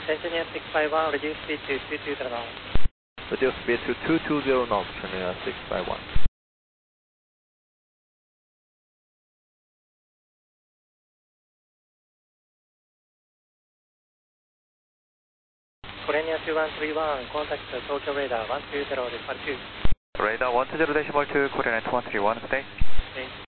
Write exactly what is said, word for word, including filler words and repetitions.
Engineer six five one, reduce speed to two two zero knots. Reduce speed to two two zero knots, Engineer six five one. Korea two one three one, contact Tokyo radar one two zero decimal two. Radar one two zero decimal two, coordinate one three one, stay. Stay.